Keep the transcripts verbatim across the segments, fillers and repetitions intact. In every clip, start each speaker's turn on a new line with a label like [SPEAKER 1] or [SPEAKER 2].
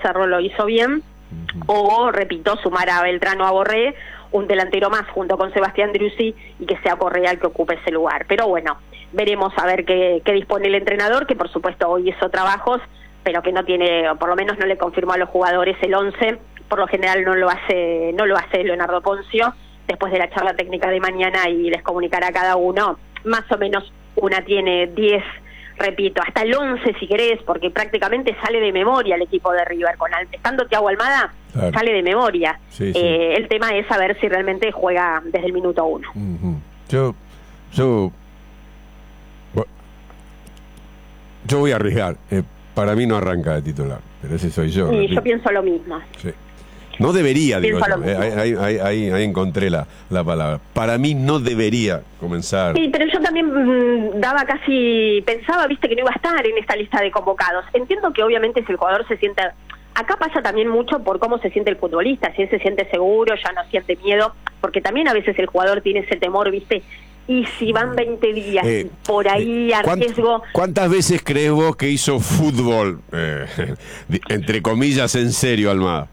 [SPEAKER 1] Cerro lo hizo bien, o, repito, sumar a Beltrán o a Borré, un delantero más junto con Sebastián Driussi, y que sea Correa el que ocupe ese lugar. Pero bueno, veremos a ver qué, qué dispone el entrenador, que por supuesto hoy hizo trabajos, pero que no tiene, o por lo menos no le confirmó a los jugadores el once. Por lo general no lo hace, no lo hace Leonardo Ponzio, después de la charla técnica de mañana, y les comunicará a cada uno. Más o menos una tiene diez, repito, hasta el once si querés, porque prácticamente sale de memoria el equipo de River. Con estando Thiago Almada, claro, sale de memoria. Sí, sí. Eh, el tema es saber si realmente juega desde el minuto uno.
[SPEAKER 2] Uh-huh. Yo, yo, yo voy a arriesgar. Eh, para mí no arranca de titular, pero ese soy yo.
[SPEAKER 1] Sí, yo pienso lo mismo.
[SPEAKER 2] Sí. No debería, digo yo. Eh, ahí, ahí, ahí, ahí encontré la, la palabra. Para mí no debería comenzar.
[SPEAKER 1] Sí, pero yo también mmm, daba casi, pensaba, viste, que no iba a estar en esta lista de convocados. Entiendo que obviamente si el jugador se siente... Acá pasa también mucho por cómo se siente el futbolista. Si él se siente seguro, ya no siente miedo, porque también a veces el jugador tiene ese temor, viste, y si van veinte días eh, por ahí a riesgo...
[SPEAKER 2] ¿Cuántas veces crees vos que hizo fútbol, eh, entre comillas, en serio, Almada?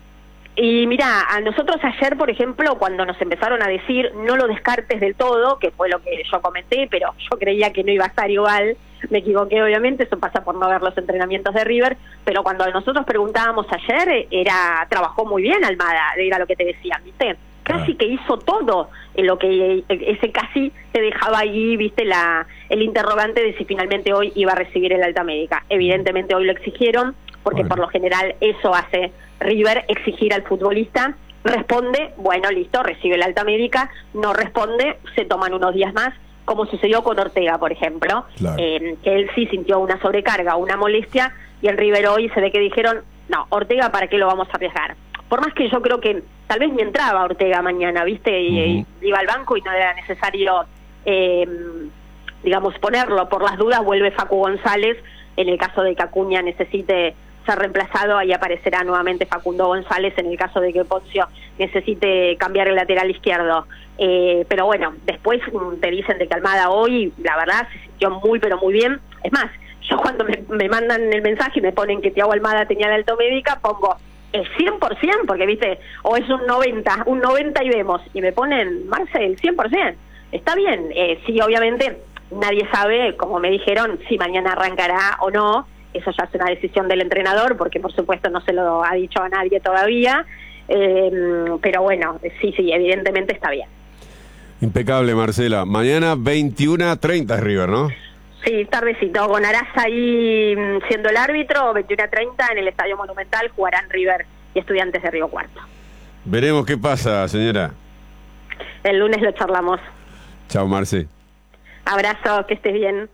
[SPEAKER 1] Y mira, a nosotros ayer, por ejemplo, cuando nos empezaron a decir no lo descartes del todo, que fue lo que yo comenté, pero yo creía que no iba a estar igual, me equivoqué obviamente, eso pasa por no ver los entrenamientos de River, pero cuando nosotros preguntábamos ayer, era trabajó muy bien Almada, era lo que te decían, ¿viste? Casi que hizo todo en lo que ese casi te dejaba ahí, viste, la el interrogante de si finalmente hoy iba a recibir el alta médica. Evidentemente hoy lo exigieron, porque bueno, por lo general eso hace River, exigir al futbolista. Responde, bueno, listo, recibe el alta médica. No responde, se toman unos días más, como sucedió con Ortega, por ejemplo, claro, eh, que él sí sintió una sobrecarga, una molestia, y el River hoy se ve que dijeron, no, Ortega, ¿para qué lo vamos a arriesgar? Por más que yo creo que tal vez ni entraba Ortega mañana, ¿viste? Y, uh-huh. y iba al banco y no era necesario, eh, digamos, ponerlo. Por las dudas vuelve Facu González. En el caso de que Acuña necesite ser reemplazado, ahí aparecerá nuevamente Facundo González en el caso de que Ponzio necesite cambiar el lateral izquierdo. Eh, pero bueno, después te dicen de que Almada hoy, la verdad, se sintió muy, pero muy bien. Es más, yo cuando me, me mandan el mensaje y me ponen que Thiago Almada tenía la alta médica, pongo el cien por ciento, porque viste, o es un noventa, un noventa y vemos, y me ponen, Marcel, cien por ciento, está bien. Eh, sí, obviamente, nadie sabe, como me dijeron, si mañana arrancará o no. Eso ya es una decisión del entrenador, porque por supuesto no se lo ha dicho a nadie todavía, eh, pero bueno, sí, sí, evidentemente está bien.
[SPEAKER 2] Impecable, Marcela. Mañana veintiuna treinta es River, ¿no?
[SPEAKER 1] Sí, tardecito, con Araza ahí siendo el árbitro, veintiuna treinta en el Estadio Monumental jugarán River y Estudiantes de Río Cuarto.
[SPEAKER 2] Veremos qué pasa, señora.
[SPEAKER 1] El lunes lo charlamos.
[SPEAKER 2] Chao, Marce.
[SPEAKER 1] Abrazo, que estés bien.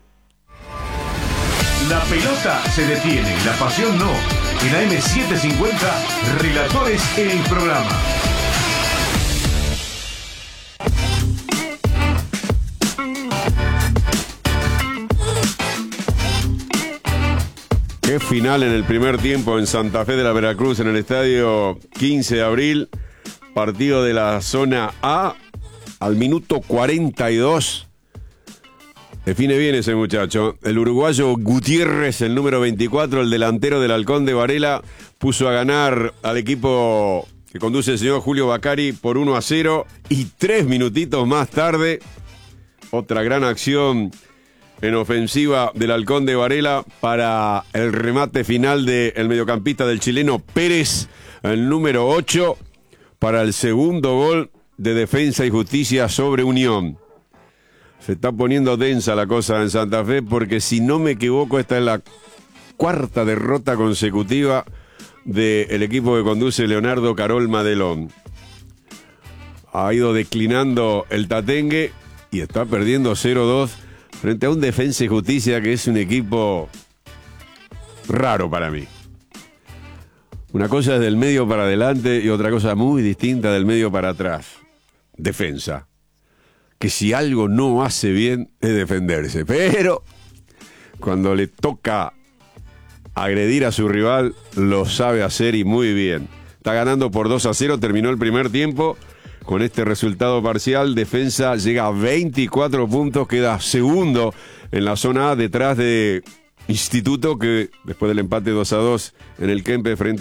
[SPEAKER 3] La pelota se detiene, la pasión no. En A M setecientos cincuenta, Relatores en el programa.
[SPEAKER 2] Qué final en el primer tiempo en Santa Fe de la Veracruz, en el estadio quince de abril. Partido de la zona A al minuto cuarenta y dos. Define bien ese muchacho. El uruguayo Gutiérrez, el número veinticuatro, el delantero del Halcón de Varela, puso a ganar al equipo que conduce el señor Julio Bacari por uno a cero. Y tres minutitos más tarde, otra gran acción en ofensiva del Halcón de Varela para el remate final del mediocampista del chileno Pérez, el número ocho, para el segundo gol de Defensa y Justicia sobre Unión. Se está poniendo densa la cosa en Santa Fe, porque si no me equivoco esta es la cuarta derrota consecutiva del equipo que conduce Leonardo Carol Madelón. Ha ido declinando el Tatengue y está perdiendo cero dos frente a un Defensa y Justicia que es un equipo raro para mí. Una cosa es del medio para adelante y otra cosa muy distinta del medio para atrás. Defensa. Que si algo no hace bien es defenderse, pero cuando le toca agredir a su rival lo sabe hacer y muy bien. Está ganando por dos a cero, terminó el primer tiempo. Con este resultado parcial, Defensa llega a veinticuatro puntos, queda segundo en la zona A detrás de Instituto, que después del empate dos a dos en el Kempe frente